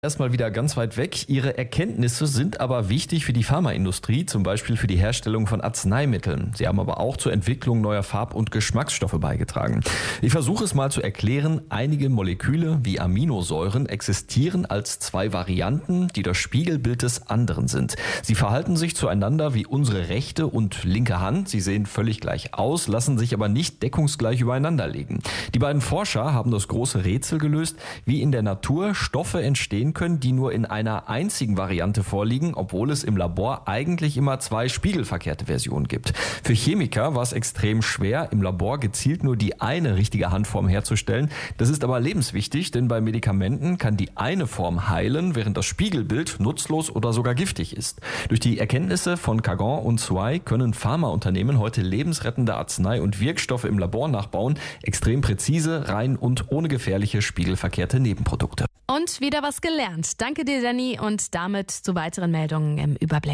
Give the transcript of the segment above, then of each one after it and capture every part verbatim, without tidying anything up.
Erstmal wieder ganz weit weg. Ihre Erkenntnisse sind aber wichtig für die Pharmaindustrie, zum Beispiel für die Herstellung von Arzneimitteln. Sie haben aber auch zur Entwicklung neuer Farb- und Geschmacksstoffe beigetragen. Ich versuche es mal zu erklären. Einige Moleküle wie Aminosäuren existieren als zwei Varianten, die das Spiegelbild des anderen sind. Sie verhalten sich zueinander wie unsere rechte und linke Hand. Sie sehen völlig gleich aus, lassen sich aber nicht deckungsgleich übereinander legen. Die beiden Forscher haben das große Rätsel gelöst, wie in der Natur Stoffe entstehen können, die nur in einer einzigen Variante vorliegen, obwohl es im Labor eigentlich immer zwei spiegelverkehrte Versionen gibt. Für Chemiker war es extrem schwer, im Labor gezielt nur die eine richtige Handform herzustellen. Das ist aber lebenswichtig, denn bei Medikamenten kann die eine Form heilen, während das Spiegelbild nutzlos oder sogar giftig ist. Durch die Erkenntnisse von Kagan und Tsui können Pharmaunternehmen heute lebensrettende Arznei- und Wirkstoffe im Labor nachbauen, extrem präzise, rein und ohne gefährliche spiegelverkehrte Nebenprodukte. Und wieder was gelernt. Danke dir, Danny, und damit zu weiteren Meldungen im Überblick.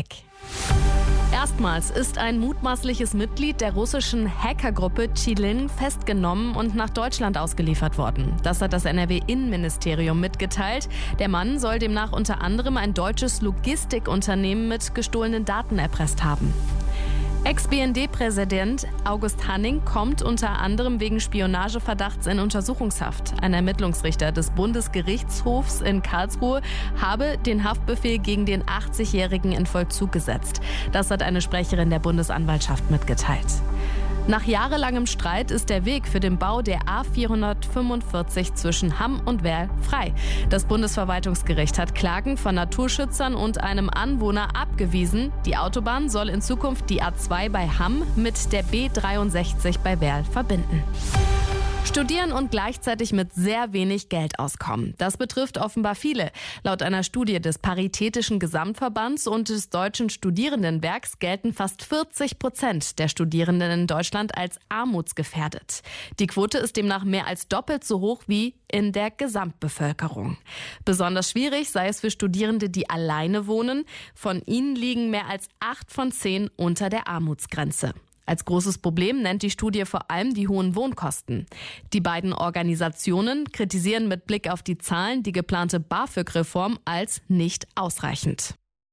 Erstmals ist ein mutmaßliches Mitglied der russischen Hackergruppe Chilin festgenommen und nach Deutschland ausgeliefert worden. Das hat das N R W-Innenministerium mitgeteilt. Der Mann soll demnach unter anderem ein deutsches Logistikunternehmen mit gestohlenen Daten erpresst haben. Ex-B N D-Präsident August Hanning kommt unter anderem wegen Spionageverdachts in Untersuchungshaft. Ein Ermittlungsrichter des Bundesgerichtshofs in Karlsruhe habe den Haftbefehl gegen den achtzigjährigen in Vollzug gesetzt. Das hat eine Sprecherin der Bundesanwaltschaft mitgeteilt. Nach jahrelangem Streit ist der Weg für den Bau der A vierhundertfünfundvierzig zwischen Hamm und Werl frei. Das Bundesverwaltungsgericht hat Klagen von Naturschützern und einem Anwohner abgewiesen. Die Autobahn soll in Zukunft die A zwei bei Hamm mit der B dreiundsechzig bei Werl verbinden. Studieren und gleichzeitig mit sehr wenig Geld auskommen. Das betrifft offenbar viele. Laut einer Studie des Paritätischen Gesamtverbands und des Deutschen Studierendenwerks gelten fast vierzig Prozent der Studierenden in Deutschland als armutsgefährdet. Die Quote ist demnach mehr als doppelt so hoch wie in der Gesamtbevölkerung. Besonders schwierig sei es für Studierende, die alleine wohnen. Von ihnen liegen mehr als acht von zehn unter der Armutsgrenze. Als großes Problem nennt die Studie vor allem die hohen Wohnkosten. Die beiden Organisationen kritisieren mit Blick auf die Zahlen die geplante BAföG-Reform als nicht ausreichend.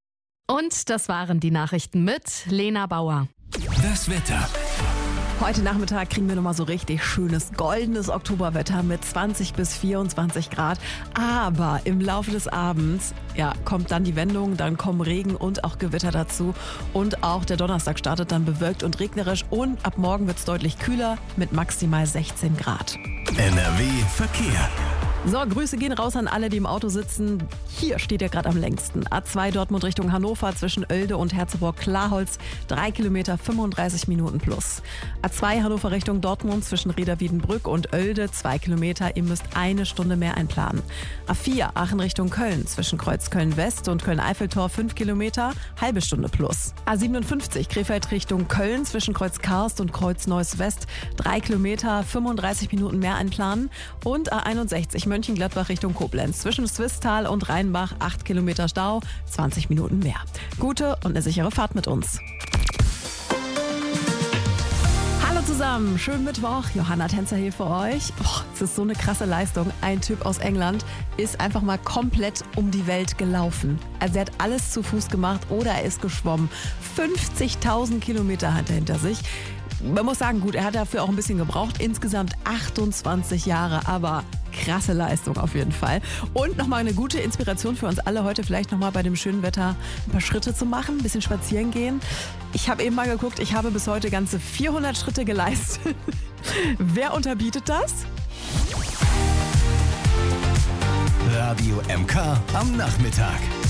Und das waren die Nachrichten mit Lena Bauer. Das Wetter. Heute Nachmittag kriegen wir nochmal so richtig schönes, goldenes Oktoberwetter mit zwanzig bis vierundzwanzig Grad. Aber im Laufe des Abends ja, kommt dann die Wendung, dann kommen Regen und auch Gewitter dazu. Und auch der Donnerstag startet dann bewölkt und regnerisch. Und ab morgen wird es deutlich kühler mit maximal sechzehn Grad. N R W Verkehr. So, Grüße gehen raus an alle, die im Auto sitzen. Hier steht er gerade am längsten. A zwei Dortmund Richtung Hannover zwischen Oelde und Herzeburg-Klarholz. drei Kilometer, fünfunddreißig Minuten plus. A zwei Hannover Richtung Dortmund zwischen Reda-Wiedenbrück und Oelde. zwei Kilometer, ihr müsst eine Stunde mehr einplanen. A vier Aachen Richtung Köln zwischen Kreuzköln-West und Köln-Eiffeltor. fünf Kilometer, halbe Stunde plus. A siebenundfünfzig Krefeld Richtung Köln zwischen Kreuz-Karst und Kreuz-Neuss-West. drei Kilometer, fünfunddreißig Minuten mehr einplanen. Und A einundsechzig Mönchengladbach Richtung Koblenz. Zwischen Swisttal und Rheinbach acht Kilometer Stau, zwanzig Minuten mehr. Gute und eine sichere Fahrt mit uns. Hallo zusammen, schönen Mittwoch. Johanna Tänzer hier für euch. Oh, es ist so eine krasse Leistung. Ein Typ aus England ist einfach mal komplett um die Welt gelaufen. Also er hat alles zu Fuß gemacht oder er ist geschwommen. fünfzigtausend Kilometer hat er hinter sich. Man muss sagen, gut, er hat dafür auch ein bisschen gebraucht. Insgesamt achtundzwanzig Jahre, aber krasse Leistung auf jeden Fall. Und nochmal eine gute Inspiration für uns alle heute, vielleicht nochmal bei dem schönen Wetter ein paar Schritte zu machen, ein bisschen spazieren gehen. Ich habe eben mal geguckt, ich habe bis heute ganze vierhundert Schritte geleistet. Wer unterbietet das? Radio M K am Nachmittag.